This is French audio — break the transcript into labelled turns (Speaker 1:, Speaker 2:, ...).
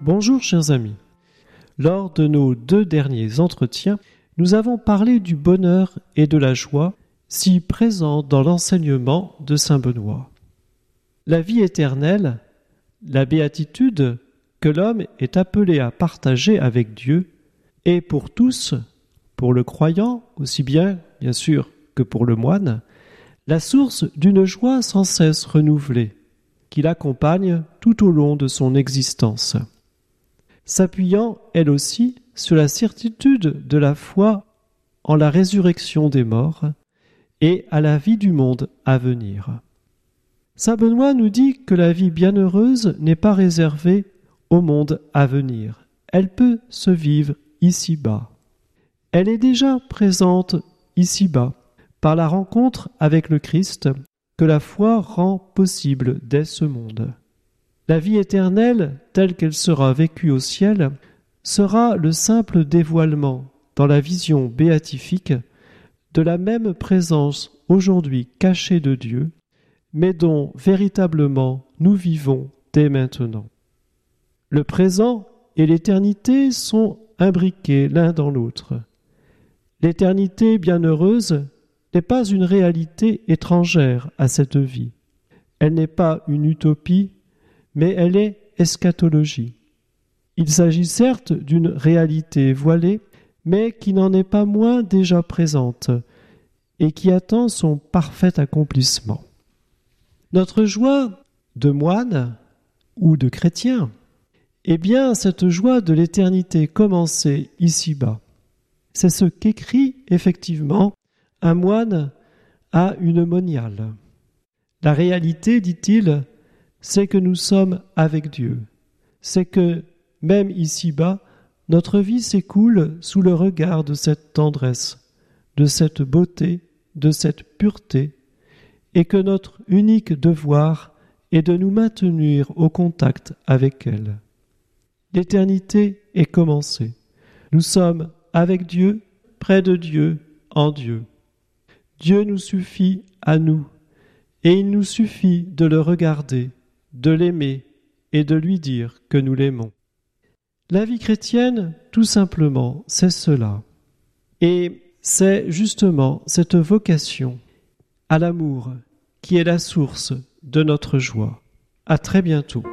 Speaker 1: Bonjour chers amis. Lors de nos 2 derniers entretiens, nous avons parlé du bonheur et de la joie si présents dans l'enseignement de saint Benoît. La vie éternelle, la béatitude que l'homme est appelé à partager avec Dieu est pour tous, pour le croyant aussi bien sûr que pour le moine, la source d'une joie sans cesse renouvelée qui l'accompagne tout au long de son existence. S'appuyant, elle aussi, sur la certitude de la foi en la résurrection des morts et à la vie du monde à venir. Saint Benoît nous dit que la vie bienheureuse n'est pas réservée au monde à venir. Elle peut se vivre ici-bas. Elle est déjà présente ici-bas par la rencontre avec le Christ que la foi rend possible dès ce monde. La vie éternelle, telle qu'elle sera vécue au ciel, sera le simple dévoilement, dans la vision béatifique, de la même présence aujourd'hui cachée de Dieu, mais dont véritablement nous vivons dès maintenant. Le présent et l'éternité sont imbriqués l'un dans l'autre. L'éternité bienheureuse n'est pas une réalité étrangère à cette vie. Elle n'est pas une utopie, mais elle est eschatologie. Il s'agit certes d'une réalité voilée, mais qui n'en est pas moins déjà présente et qui attend son parfait accomplissement. Notre joie de moine ou de chrétien est bien cette joie de l'éternité commencée ici-bas. C'est ce qu'écrit effectivement un moine à une moniale. La réalité, dit-il, c'est que nous sommes avec Dieu. C'est que, même ici-bas, notre vie s'écoule sous le regard de cette tendresse, de cette beauté, de cette pureté, et que notre unique devoir est de nous maintenir au contact avec elle. L'éternité est commencée. Nous sommes avec Dieu, près de Dieu, en Dieu. Dieu nous suffit à nous, et il nous suffit de le regarder, de l'aimer et de lui dire que nous l'aimons. La vie chrétienne, tout simplement, c'est cela. Et c'est justement cette vocation à l'amour qui est la source de notre joie. À très bientôt.